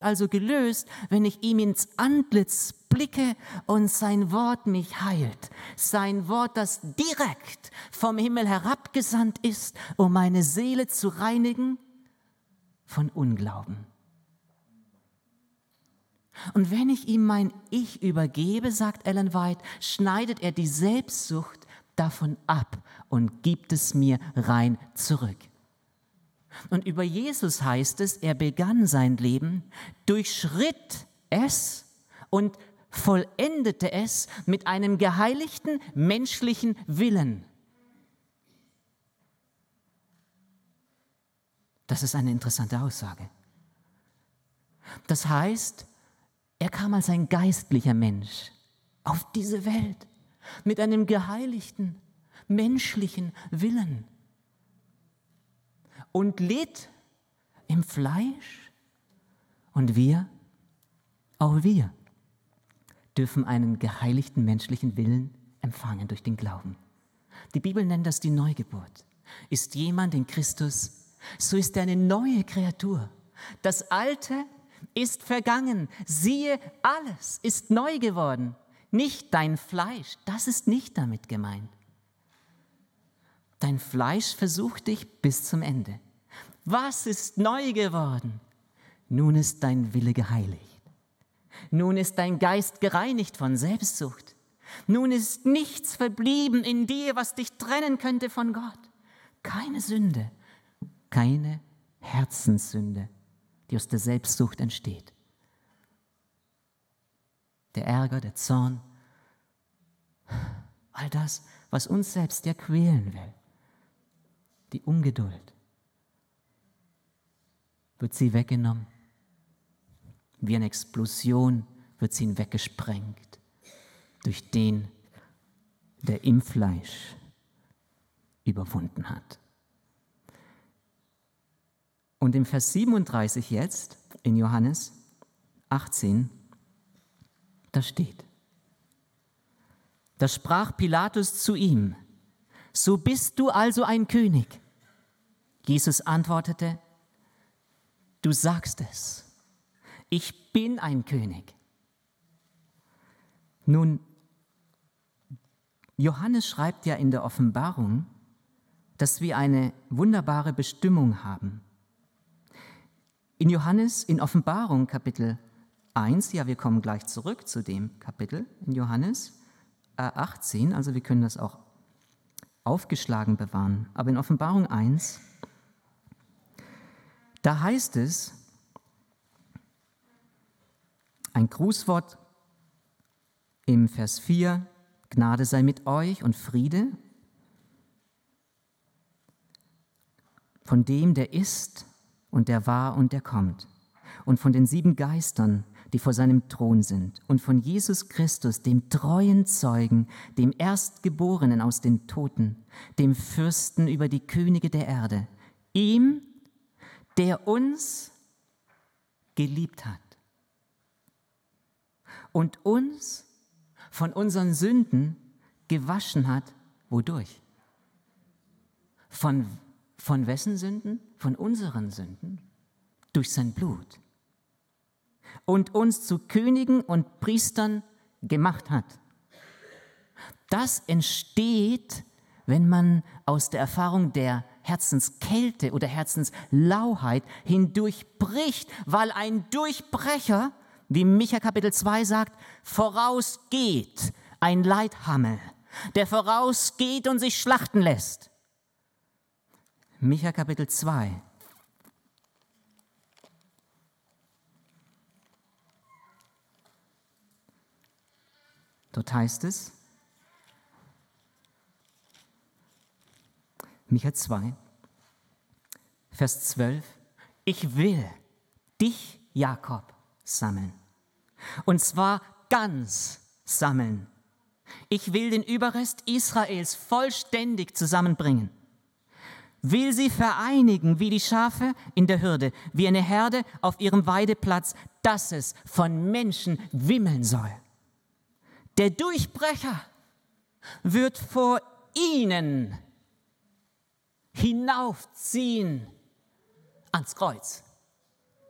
also gelöst, wenn ich ihm ins Antlitz blicke und sein Wort mich heilt. Sein Wort, das direkt vom Himmel herabgesandt ist, um meine Seele zu reinigen von Unglauben. Und wenn ich ihm mein Ich übergebe, sagt Ellen White, schneidet er die Selbstsucht davon ab und gibt es mir rein zurück. Und über Jesus heißt es, er begann sein Leben, durchschritt es und vollendete es mit einem geheiligten menschlichen Willen. Das ist eine interessante Aussage. Das heißt, er kam als ein geistlicher Mensch auf diese Welt mit einem geheiligten menschlichen Willen. Und litt im Fleisch. Und auch wir, dürfen einen geheiligten menschlichen Willen empfangen durch den Glauben. Die Bibel nennt das die Neugeburt. Ist jemand in Christus, so ist er eine neue Kreatur. Das Alte ist vergangen. Siehe, alles ist neu geworden. Nicht dein Fleisch, das ist nicht damit gemeint. Dein Fleisch versucht dich bis zum Ende. Was ist neu geworden? Nun ist dein Wille geheiligt. Nun ist dein Geist gereinigt von Selbstsucht. Nun ist nichts verblieben in dir, was dich trennen könnte von Gott. Keine Sünde, keine Herzenssünde, die aus der Selbstsucht entsteht. Der Ärger, der Zorn, all das, was uns selbst ja quälen will. Die Ungeduld, wird sie weggenommen. Wie eine Explosion wird sie hinweggesprengt durch den, der im Fleisch überwunden hat. Und im Vers 37 jetzt, in Johannes 18, da steht: Da sprach Pilatus zu ihm: So bist du also ein König. Jesus antwortete: Du sagst es, ich bin ein König. Nun, Johannes schreibt ja in der Offenbarung, dass wir eine wunderbare Bestimmung haben. In Offenbarung Kapitel 1, ja, wir kommen gleich zurück zu dem Kapitel, in Johannes 18, also wir können das auch aufgeschlagen bewahren, aber in Offenbarung 1, da heißt es, ein Grußwort im Vers 4, Gnade sei mit euch und Friede von dem, der ist und der war und der kommt, und von den 7 Geistern, die vor seinem Thron sind, und von Jesus Christus, dem treuen Zeugen, dem Erstgeborenen aus den Toten, dem Fürsten über die Könige der Erde, ihm, der uns geliebt hat und uns von unseren Sünden gewaschen hat. Wodurch? Von wessen Sünden? Von unseren Sünden. Durch sein Blut. Und uns zu Königen und Priestern gemacht hat. Das entsteht, wenn man aus der Erfahrung der Herzenskälte oder Herzenslauheit hindurchbricht, weil ein Durchbrecher, wie Micha Kapitel 2 sagt, vorausgeht, ein Leithammel, der vorausgeht und sich schlachten lässt. Micha Kapitel 2. Dort heißt es, Micha 2, Vers 12, ich will dich, Jakob, sammeln. Und zwar ganz sammeln. Ich will den Überrest Israels vollständig zusammenbringen. Will sie vereinigen wie die Schafe in der Hürde, wie eine Herde auf ihrem Weideplatz, dass es von Menschen wimmeln soll. Der Durchbrecher wird vor ihnen hinaufziehen ans Kreuz.